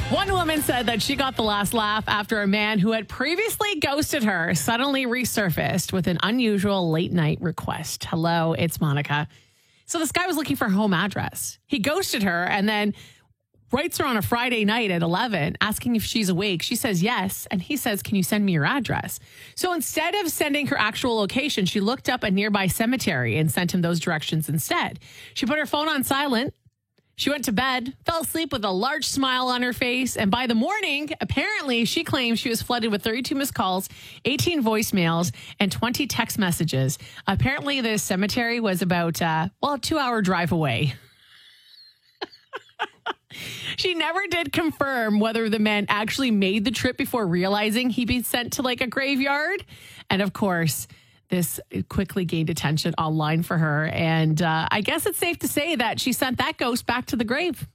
One woman said that she got the last laugh after a man who had previously ghosted her suddenly resurfaced with an unusual late night request. Hello, it's Monica. So this guy was looking for a home address. He ghosted her and then writes her on a Friday night at 11, asking if she's awake. She says yes. And he says, can you send me your address? So instead of sending her actual location, she looked up a nearby cemetery and sent him those directions instead. She put her phone on silent. She went to bed, fell asleep with a large smile on her face. And by the morning, apparently, she claims she was flooded with 32 missed calls, 18 voicemails, and 20 text messages. Apparently, this cemetery was about, a 2-hour drive away. She never did confirm whether the man actually made the trip before realizing he'd been sent to like a graveyard. And of course, this quickly gained attention online for her. And I guess it's safe to say that she sent that ghost back to the grave.